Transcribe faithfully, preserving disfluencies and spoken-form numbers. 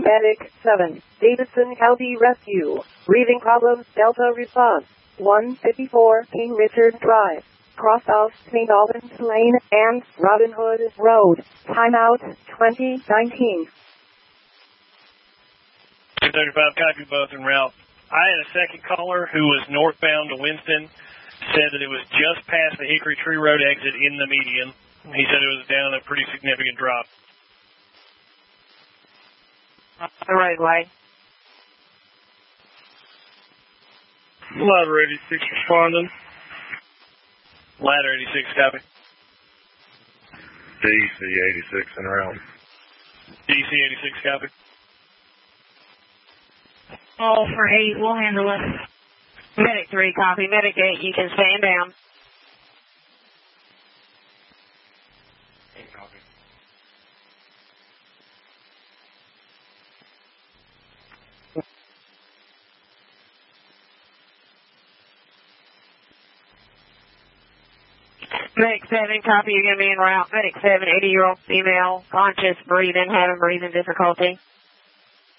Medic seven, Davidson County Rescue. Breathing problems, Delta response. one fifty-four King Richard Drive. Cross of Saint Albans Lane and Robin Hood Road. Timeout twenty nineteen. two thirty-five, copy both en route. I had a second caller who was northbound to Winston, said that it was just past the Hickory Tree Road exit in the median. He said it was down a pretty significant drop. The right way. Ladder eighty-six responding. Ladder eighty-six, copy. D C eighty-six en route. D C eighty-six, copy. All for eight, we'll handle it. Medic three, copy. Medic eight, you can stand down. Copy. Medic seven, copy, you're going to be en route. Medic seven, eighty-year-old female, conscious, breathing, having breathing difficulty.